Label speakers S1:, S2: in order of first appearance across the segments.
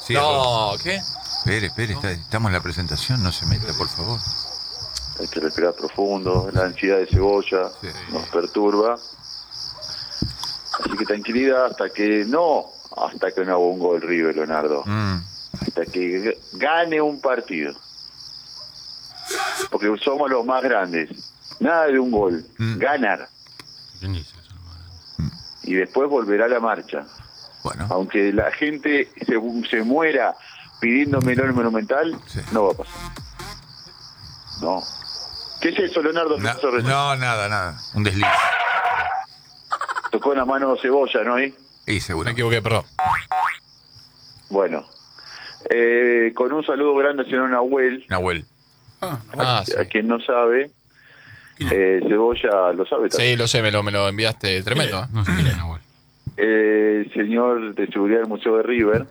S1: Sí,
S2: no, ¿qué?
S1: Espere, estamos en la presentación, no se meta, por favor.
S3: Hay que respirar profundo, la ansiedad de Cebolla nos perturba. Así que tranquilidad hasta que no haga un gol River, Leonardo. Hasta que gane un partido. Porque somos los más grandes. Nada de un gol, ganar. Y después volverá la marcha.
S1: Bueno.
S3: Aunque la gente se muera pidiéndome el Monumental, no va a pasar. No. ¿Qué es eso, Leonardo?
S1: No, nada. Un desliz.
S3: Tocó la mano Cebolla, ¿no? Ahí.
S1: Sí, seguro.
S2: Me equivoqué, perdón.
S3: Bueno. Con un saludo grande al señor Nahuel.
S2: Sí.
S3: A quien no sabe, Cebolla lo sabe también.
S2: Sí, lo sé, me lo enviaste tremendo.
S4: No sé quién es Nahuel.
S3: Señor de seguridad del Museo de River,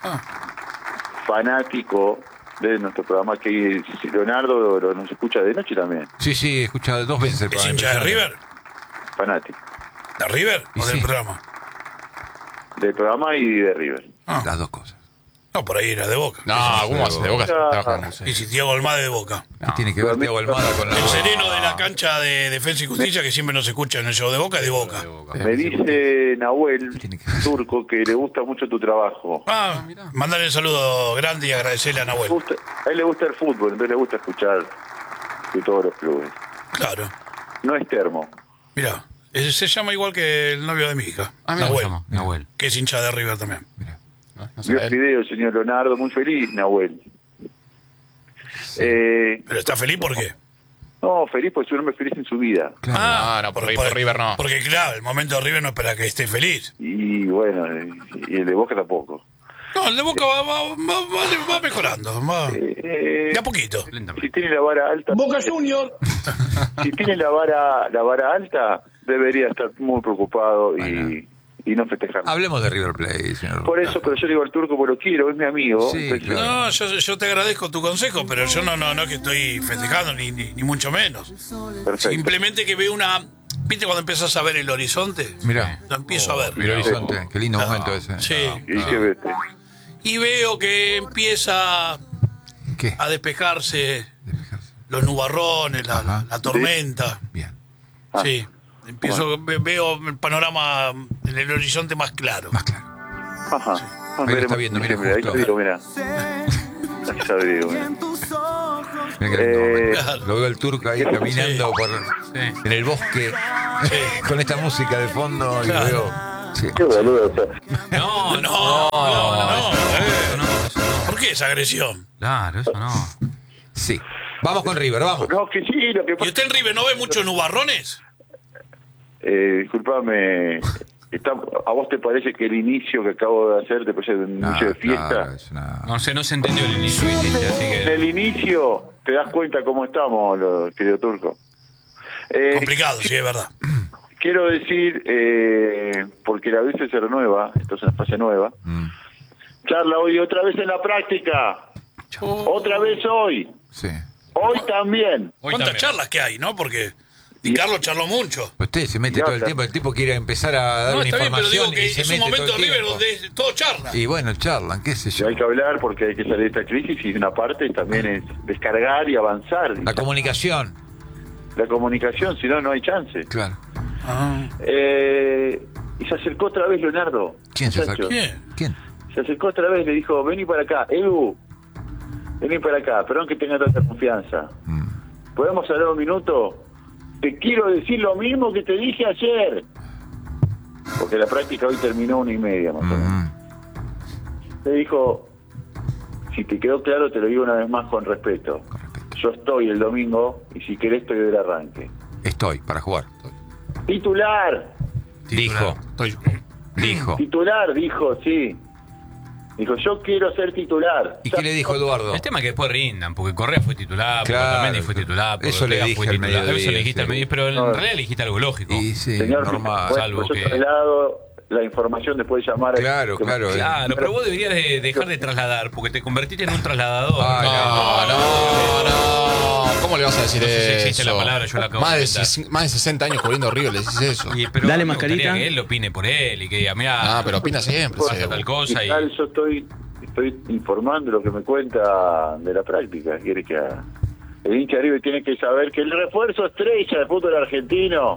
S3: fanático de nuestro programa, que Leonardo nos escucha de noche también.
S1: Sí, he escuchado 2 veces el
S5: ¿Es
S1: programa.
S5: hincha de River?
S3: Fanático.
S5: ¿De River o del programa?
S3: Del programa y de River.
S1: Las dos cosas.
S5: No, por ahí era de Boca.
S2: No, ¿cómo hace? De Boca está jugando.
S5: Y si Thiago Almada de Boca.
S1: ¿Qué tiene que ver Thiago Almada con la...
S5: El sereno de la cancha de Defensa y Justicia, que siempre nos escucha en el show de Boca, es de Boca.
S3: Me dice Nahuel Turco que le gusta mucho tu trabajo.
S5: Mandale un saludo grande y agradecerle a Nahuel.
S3: A él le gusta el fútbol, entonces le gusta escuchar de todos los clubes.
S5: Claro.
S3: No es termo.
S5: Mirá, se llama igual que el novio de mi hija.
S4: Nahuel.
S5: Que es hincha de River también.
S3: Vio el video, señor Leonardo, muy feliz, Nahuel.
S5: ¿Pero está feliz por qué?
S3: No, feliz porque es un hombre feliz en su vida.
S2: No, por River no.
S5: Porque claro, el momento de River no es para que esté feliz.
S3: Y bueno, y el de Boca tampoco.
S5: No, el de Boca va mejorando. De a poquito.
S3: Si tiene la vara alta...
S5: Boca Junior.
S3: Si tiene la vara alta, debería estar muy preocupado y no festejar.
S1: Hablemos de River Plate, señor.
S3: Por eso, pero yo le digo al Turco, porque lo quiero, es mi amigo.
S1: Sí,
S3: claro.
S5: No, yo te agradezco tu consejo, pero yo no que estoy festejando, ni mucho menos.
S3: Perfecto.
S5: Simplemente que veo una... ¿Viste cuando empiezas a ver el horizonte?
S1: Mirá.
S5: Lo empiezo a ver.
S1: El horizonte, qué lindo momento ese.
S5: Sí.
S3: ¿Y qué vete?
S5: Y veo que empieza a despejarse los nubarrones, la tormenta.
S1: Bien.
S5: Sí. Veo el panorama en el horizonte más claro.
S3: Ajá.
S1: Sí. Ahí lo está viendo, mira,
S3: ahí
S1: justo.
S3: te digo, mira. Ahí está el video, mira.
S1: Mira qué lindo momento. Lo veo al Turco ahí caminando en el bosque con esta música de fondo y lo veo. Sí.
S3: Qué boludo,
S5: No. ¿Por qué esa agresión?
S4: Claro, eso no.
S1: Sí. Vamos con River, vamos.
S3: No, que sí, lo que
S5: ¿Y
S3: pasa...
S5: usted en River no ve muchos nubarrones?
S3: Disculpame, ¿a vos te parece que el inicio que acabo de hacer te parece un inicio de fiesta?
S4: No se entendió el inicio, así
S3: En
S4: que...
S3: el inicio te das cuenta cómo estamos, querido Turco.
S5: Complicado, sí, es verdad.
S3: Quiero decir, porque la vez se renueva, esto es una fase nueva. Charla hoy otra vez en la práctica. Otra vez hoy.
S1: Sí.
S3: Hoy también.
S5: ¿Cuántas charlas que hay, no? Porque Di Carlos charló mucho.
S1: Usted se mete todo el tiempo, el tipo quiere empezar a dar
S5: No,
S1: una
S5: está bien, pero
S1: información
S5: digo que
S1: y se
S5: es
S1: mete
S5: un
S1: todo
S5: momento
S1: el
S5: de River
S1: tiempo.
S5: donde todo charla.
S1: Y bueno, charlan, qué sé yo.
S3: Hay que hablar porque hay que salir de esta crisis y una parte también es descargar y avanzar.
S1: La comunicación.
S3: La comunicación, si no, no hay chance.
S1: Claro.
S3: Y se acercó otra vez Leonardo.
S1: ¿Quién se
S3: Muchacho.
S1: acercó? ¿Quién?
S3: Se acercó otra vez, le dijo, vení para acá, Edu, vení para acá, perdón que tenga tanta confianza. ¿Podemos hablar un minuto? Te quiero decir lo mismo que te dije ayer. Porque la práctica hoy terminó 1:30 más o menos. Le dijo, si te quedó claro, te lo digo una vez más con respeto. Yo estoy el domingo y si querés estoy del arranque.
S1: Estoy, para jugar.
S3: ¡Titular!
S1: Dijo. Titular, dijo, sí. Dijo, yo quiero ser titular. ¿Y qué le dijo Eduardo?
S4: El tema es que después rindan, porque Correa fue titular, porque
S1: Claro,
S4: Otamendi fue titular, porque
S1: eso le
S4: Ortega
S1: dije
S4: fue
S1: al
S4: titular.
S1: mediodía,
S4: Eso le dijiste al
S1: sí.
S4: mediodía, pero en realidad le dijiste algo lógico.
S1: Y sí,
S3: Señor,
S1: normal.
S3: bueno,
S4: salvo
S3: pues yo
S4: que-
S3: trasladado la información después de llamar.
S1: Claro.
S4: Claro, pero vos deberías de dejar de trasladar, porque te convertiste en un trasladador.
S2: No. ¿Cómo le vas a decir
S4: No sé si
S2: eso?
S4: existe la palabra, yo la acabo de inventar.
S2: Más de 60 años cubriendo River, le decís eso.
S4: Pero
S6: Dale,
S4: me gustaría
S6: mascarita.
S4: que él opine por él y que diga, mirá,
S2: Pero opina siempre.
S4: pasa tal cosa y...
S3: Yo estoy estoy informando lo que me cuenta de la práctica. ¿Quiere que haga? El hincha de River tiene que saber que el refuerzo estrella del fútbol argentino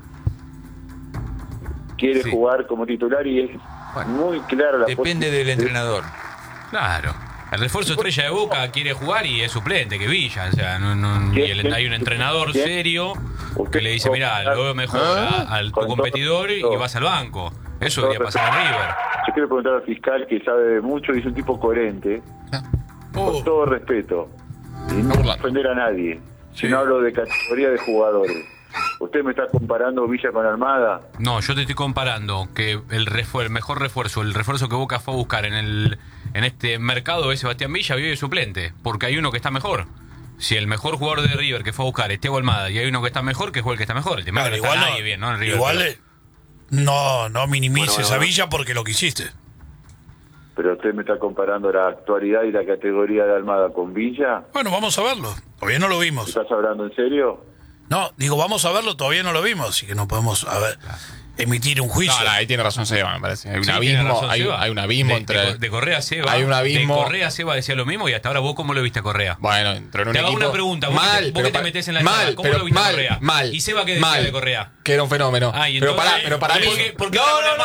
S3: quiere jugar como titular y es muy clara la
S1: depende del entrenador.
S4: Claro. El refuerzo estrella de Boca quiere jugar y es suplente, que Villa. O sea, hay un entrenador serio que le dice, mirá, lo veo mejor al tu competidor y vas al banco. Eso debería pasar en River.
S3: Yo quiero preguntar al fiscal que sabe mucho y es un tipo coherente. Con todo respeto. Y no ofender a nadie. Si no hablo de categoría de jugadores. ¿Usted me está comparando Villa con Almada?
S4: No, yo te estoy comparando que el mejor refuerzo, el refuerzo que Boca fue a buscar en este mercado es Sebastián Villa, vive suplente, porque hay uno que está mejor. Si el mejor jugador de River que fue a buscar es Thiago Almada y hay uno que está mejor, que juega el que está mejor. El tema no está nadie bien, ¿no? En River,
S5: igual no minimices a Villa porque lo que hiciste.
S3: Pero usted me está comparando la actualidad y la categoría de Almada con Villa.
S5: Bueno, vamos a verlo. Todavía no lo vimos.
S3: ¿Estás hablando en serio?
S5: No, digo, vamos a verlo, todavía no lo vimos, así que no podemos emitir un juicio.
S2: No, ahí tiene razón Seba, me parece. Hay un
S4: Sí,
S2: abismo,
S4: razón,
S2: hay un abismo entre...
S4: De Correa a Seba.
S2: Hay un abismo.
S4: De Correa a Seba decía lo mismo y hasta ahora vos cómo lo viste a Correa.
S2: Bueno, entró en un
S4: Te hago
S2: equipo...
S4: una pregunta, vos que te metés en la escala, ¿cómo lo viste a Correa?
S2: Mal.
S4: ¿Y Seba qué decía de Correa?
S2: Que era un fenómeno. Pero para mí...
S4: Porque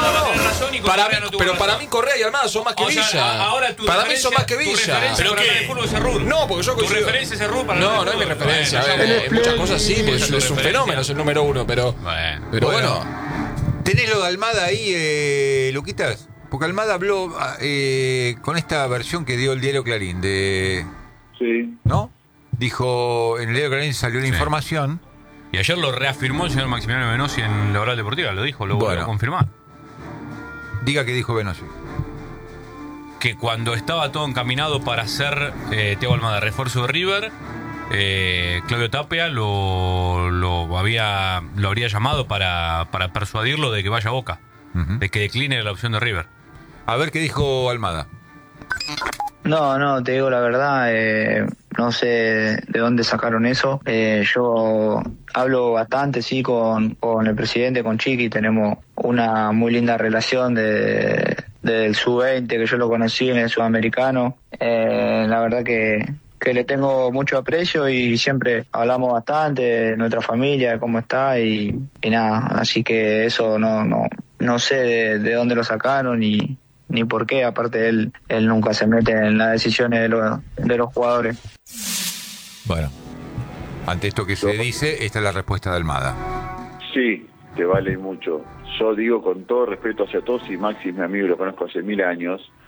S2: para mí Correa y Almada son más que Villa.
S4: Ahora
S2: para mí son más que Villa.
S4: ¿Pero qué? No,
S2: porque yo
S4: tu referencia es Errur para
S2: no es mi referencia. A ver, muchas cosas sí, porque es un fenómeno, es el número uno, pero bueno.
S1: ¿Tenés lo de Almada ahí, Luquitas? Porque Almada habló con esta versión que dio el diario Clarín
S3: Sí.
S1: ¿no? Dijo, en el diario Clarín salió la información.
S4: Y ayer lo reafirmó el señor Maximiliano Benossi en la Oral Deportiva, lo dijo, lo volvió a confirmar.
S1: Diga que dijo Benossi.
S4: Que cuando estaba todo encaminado para hacer Thiago Almada refuerzo de River, Claudio Tapia lo habría llamado para persuadirlo de que vaya a Boca, de que decline la opción de River.
S1: A ver qué dijo Almada.
S6: No, te digo la verdad, no sé de dónde sacaron eso. Yo hablo bastante, sí, con el presidente, con Chiqui, tenemos una muy linda relación del sub-20, que yo lo conocí en el sudamericano. La verdad que le tengo mucho aprecio y siempre hablamos bastante de nuestra familia, de cómo está y nada, así que eso no sé de dónde lo sacaron ni por qué, aparte él nunca se mete en las decisiones de los jugadores.
S1: Bueno, ante esto que se dice, esta es la respuesta de Almada.
S3: Sí, te vale mucho. Yo digo con todo respeto hacia todos, y Maxi es mi amigo y lo conozco hace 1000 años,